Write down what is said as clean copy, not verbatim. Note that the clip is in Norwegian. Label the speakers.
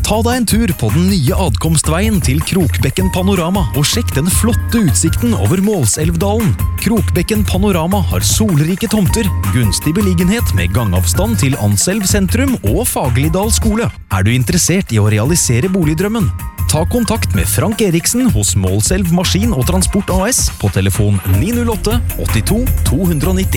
Speaker 1: Ta deg en tur på den nye adkomstveien til Krokbekken Panorama og sjekk den flotte utsikten over Målselvdalen. Krokbekken Panorama har solrike tomter, gunstig beliggenhet med gangavstand til Anselv sentrum og Fagerlidal skole. Er du interessert i å realisere boligdrømmen? Ta kontakt med Frank Eriksen hos Målselv Maskin og Transport AS på telefon 908 82 290.